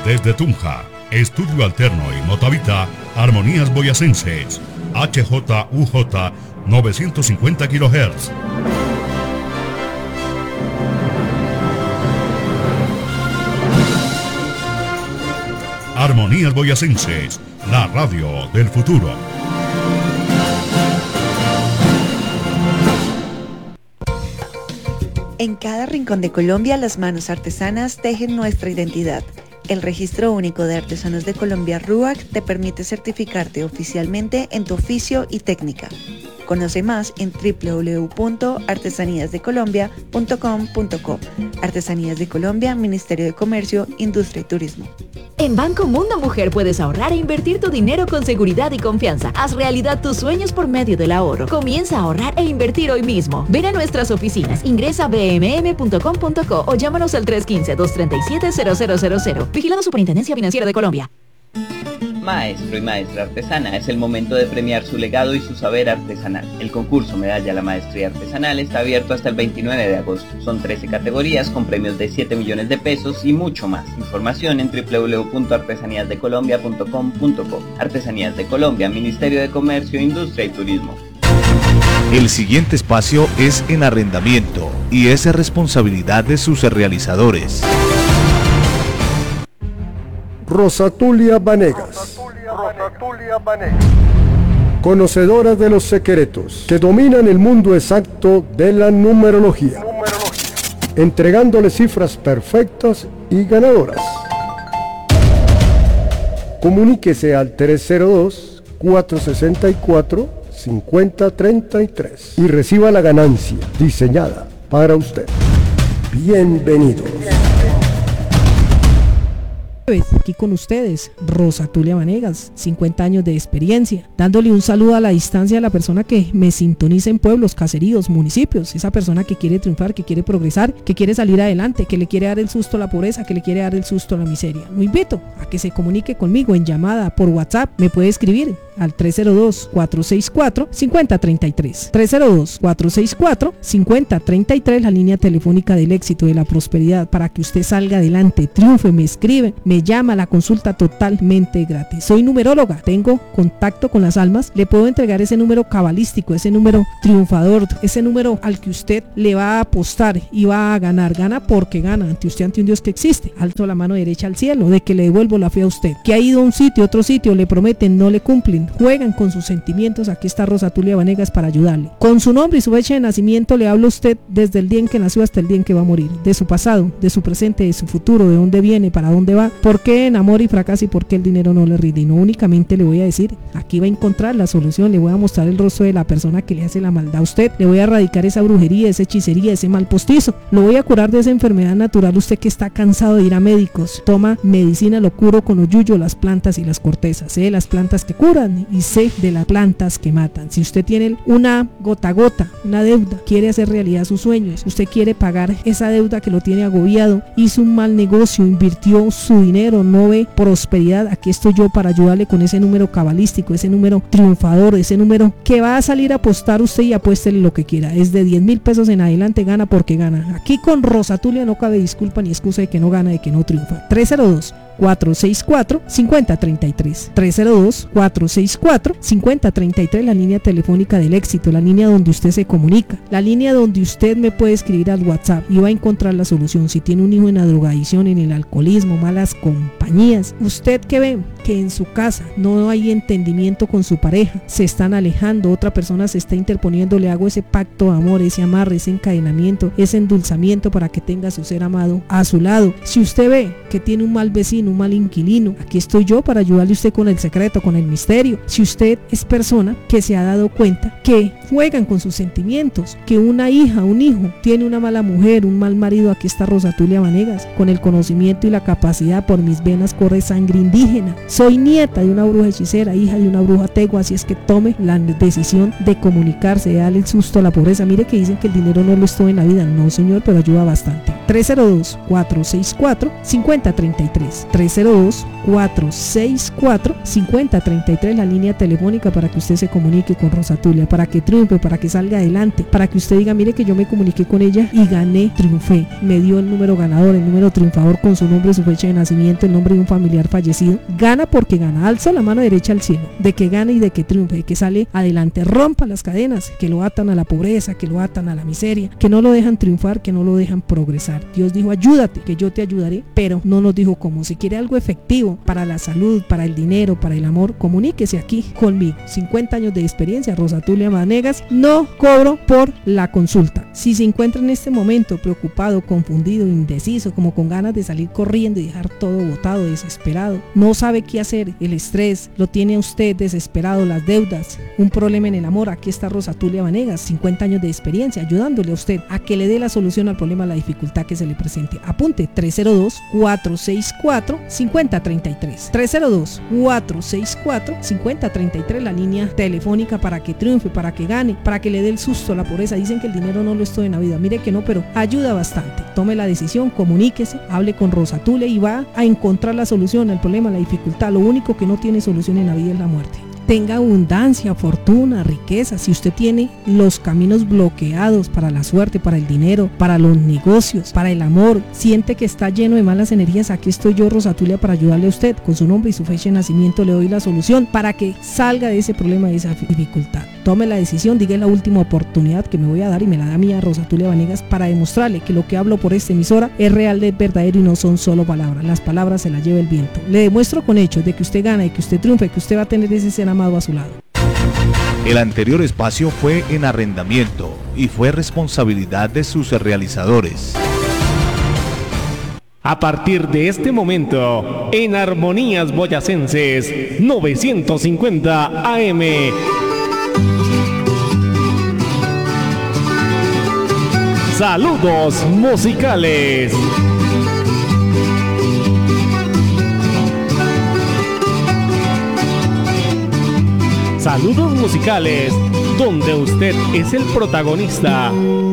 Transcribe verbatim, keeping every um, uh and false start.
Desde Tunja, Estudio Alterno y Motavita, Armonías Boyacenses, H J U J novecientos cincuenta kilohertz. Armonías Boyacenses, la radio del futuro. En cada rincón de Colombia, las manos artesanas tejen nuestra identidad. El Registro Único de Artesanos de Colombia RUAC te permite certificarte oficialmente en tu oficio y técnica. Conoce más en doble u doble u doble u punto artesanías de colombia punto com punto co. Artesanías de Colombia, Ministerio de Comercio, Industria y Turismo. En Banco Mundo Mujer puedes ahorrar e invertir tu dinero con seguridad y confianza. Haz realidad tus sueños por medio del ahorro. Comienza a ahorrar e invertir hoy mismo. Ven a nuestras oficinas, ingresa a b m m punto com punto co o llámanos al tres uno cinco, dos tres siete, cero cero cero cero. Vigilado Superintendencia Financiera de Colombia. Maestro y maestra artesana, es el momento de premiar su legado y su saber artesanal. El concurso Medalla a la Maestría Artesanal está abierto hasta el veintinueve de agosto. Son trece categorías con premios de siete millones de pesos y mucho más. Información en doble u doble u doble u punto artesanías de colombia punto com punto co. Artesanías de Colombia, Ministerio de Comercio, Industria y Turismo. El siguiente espacio es en arrendamiento y es responsabilidad de sus realizadores. Rosatulia Vanegas, Rosatulia Vanegas, conocedora de los secretos que dominan el mundo exacto de la numerología, numerología, entregándole cifras perfectas y ganadoras. Comuníquese al tres cero dos, cuatro seis cuatro, cinco cero tres tres y reciba la ganancia diseñada para usted. Bienvenidos. Aquí con ustedes, Rosatulia Vanegas, cincuenta años de experiencia, dándole un saludo a la distancia a la persona que me sintoniza en pueblos, caseríos, municipios, esa persona que quiere triunfar, que quiere progresar, que quiere salir adelante, que le quiere dar el susto a la pobreza, que le quiere dar el susto a la miseria. Lo invito a que se comunique conmigo en llamada por WhatsApp, me puede escribir al tres cero dos, cuatro seis cuatro, cinco cero tres tres, tres cero dos, cuatro seis cuatro, cinco cero tres tres, la línea telefónica del éxito, de la prosperidad, para que usted salga adelante, triunfe, me escribe, me llama, la consulta totalmente gratis. Soy numeróloga, tengo contacto con las almas, le puedo entregar ese número cabalístico, ese número triunfador, ese número al que usted le va a apostar y va a ganar, gana porque gana, ante usted, ante un Dios que existe. Alto la mano derecha al cielo, de que le devuelvo la fe a usted, que ha ido a un sitio, otro sitio, le prometen, no le cumplen, juegan con sus sentimientos. Aquí está Rosatulia Vanegas para ayudarle. Con su nombre y su fecha de nacimiento le habla a usted desde el día en que nació hasta el día en que va a morir, de su pasado, de su presente, de su futuro, de dónde viene, para dónde va, por qué enamora y fracasa y por qué el dinero no le rinde. Y no únicamente le voy a decir, aquí va a encontrar la solución, le voy a mostrar el rostro de la persona que le hace la maldad a usted, le voy a erradicar esa brujería, esa hechicería, ese mal postizo, lo voy a curar de esa enfermedad natural. Usted que está cansado de ir a médicos, toma medicina, lo curo con los yuyos, las plantas y las cortezas. Sé de las plantas que curan y sé de las plantas que matan. Si usted tiene una gota a gota, una deuda, quiere hacer realidad sus sueños, usted quiere pagar esa deuda que lo tiene agobiado, hizo un mal negocio, invirtió su dinero, no ve prosperidad, aquí estoy yo para ayudarle con ese número cabalístico, ese número triunfador, ese número que va a salir a apostar usted y apuéstele lo que quiera. Es de diez mil pesos en adelante, gana porque gana. Aquí con Rosatulia no cabe disculpa ni excusa de que no gana, de que no triunfa. tres cero dos, cuatro seis cuatro, cinco cero tres tres, tres cero dos, cuatro seis cuatro, cinco cero tres tres, la línea telefónica del éxito, la línea donde usted se comunica, la línea donde usted me puede escribir al WhatsApp y va a encontrar la solución. Si tiene un hijo en la drogadicción, en el alcoholismo, malas compañías, usted que ve que en su casa no hay entendimiento con su pareja, se están alejando, otra persona se está interponiendo, le hago ese pacto de amor, ese amarre, ese encadenamiento, ese endulzamiento para que tenga a su ser amado a su lado. Si usted ve que tiene un mal vecino, un mal inquilino, aquí estoy yo para ayudarle a usted con el secreto, con el misterio. Si usted es persona que se ha dado cuenta que juegan con sus sentimientos, que una hija, un hijo tiene una mala mujer, un mal marido, aquí está Rosatulia Vanegas con el conocimiento y la capacidad. Por mis venas corre sangre indígena. soy nieta de una bruja hechicera, hija de una bruja tegua, así es que tome la decisión de comunicarse, de darle el susto a la pobreza. Mire que dicen que el dinero no lo es todo en la vida, no señor, pero ayuda bastante. tres cero dos, cuatro seis cuatro, cinco cero tres tres, tres cero dos, cuatro seis cuatro, cinco cero tres tres, la línea telefónica para que usted se comunique con Rosa Tulia, para que triunfe, para que salga adelante, para que usted diga, mire que yo me comuniqué con ella y gané, triunfé, me dio el número ganador, el número triunfador con su nombre, su fecha de nacimiento, el nombre de un familiar fallecido. Gana porque gana, alza la mano derecha al cielo, de que gane y de que triunfe, de que sale adelante, rompa las cadenas que lo atan a la pobreza, que lo atan a la miseria, que no lo dejan triunfar, que no lo dejan progresar. Dios dijo, ayúdate, que yo te ayudaré, pero no nos dijo cómo. Si quiere algo efectivo para la salud, para el dinero, para el amor, comuníquese aquí conmigo. cincuenta años de experiencia, Rosa Tulia Vanegas, no cobro por la consulta. Si se encuentra en este momento preocupado, confundido, indeciso, como con ganas de salir corriendo y dejar todo botado, desesperado, no sabe qué hacer, el estrés lo tiene a usted desesperado, las deudas, un problema en el amor, aquí está Rosa Tulia Vanegas, cincuenta años de experiencia, ayudándole a usted a que le dé la solución al problema, a la dificultad que se le presente. Apunte tres cero dos, cuatro seis cuatro, cinco cero tres tres, tres cero dos, cuatro seis cuatro, cinco cero tres tres, la línea telefónica para que triunfe, para que gane, para que le dé el susto a la pobreza. Dicen que el dinero no lo es todo en la vida, mire que no, pero ayuda bastante. Tome la decisión, comuníquese, hable con Rosa Tulia y va a encontrar la solución al problema, la dificultad. Lo único que no tiene solución en la vida es la muerte. Tenga abundancia, fortuna, riqueza. Si usted tiene los caminos bloqueados para la suerte, para el dinero, para los negocios, para el amor, siente que está lleno de malas energías, aquí estoy yo, Rosa Tulia, para ayudarle a usted. Con su nombre y su fecha de nacimiento le doy la solución para que salga de ese problema, de esa dificultad. Tome la decisión, diga la última oportunidad que me voy a dar y me la da a mí, a Rosa Tulia Vanegas, para demostrarle que lo que hablo por esta emisora es real, es verdadero y no son solo palabras. Las palabras se las lleva el viento. Le demuestro con hechos de que usted gana y que usted triunfa y que usted va a tener ese ser amado a su lado. El anterior espacio fue en arrendamiento y fue responsabilidad de sus realizadores. A partir de este momento, en Armonías Boyacenses novecientos cincuenta A M. Saludos musicales. Saludos musicales, donde usted es el protagonista